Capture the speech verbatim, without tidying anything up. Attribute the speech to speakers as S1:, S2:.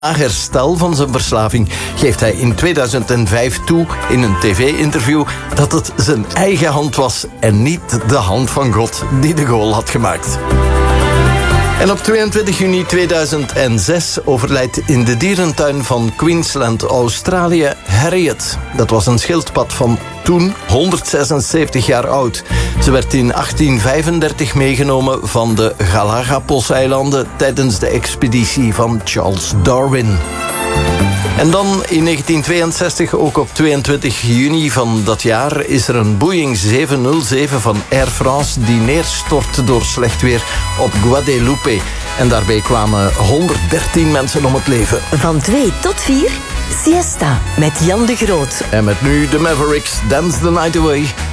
S1: Na herstel van zijn verslaving geeft hij in tweeduizend vijf toe in een tv-interview dat het zijn eigen hand was en niet de hand van God die de goal had gemaakt. En op tweeëntwintig juni tweeduizend zes overlijdt in de dierentuin van Queensland, Australië, Harriet. Dat was een schildpad van toen honderdzesenzeventig jaar oud. Ze werd in achttien vijfendertig meegenomen van de Galapagos-eilanden tijdens de expeditie van Charles Darwin. En dan in negentien tweeënzestig, ook op tweeëntwintig juni van dat jaar, is er een Boeing zevenhonderdzeven van Air France die neerstort door slecht weer op Guadeloupe. En daarbij kwamen honderddertien mensen om het leven.
S2: Van twee tot vier, Siesta met Jan de Groot.
S1: En met nu de Mavericks, Dance the Night Away.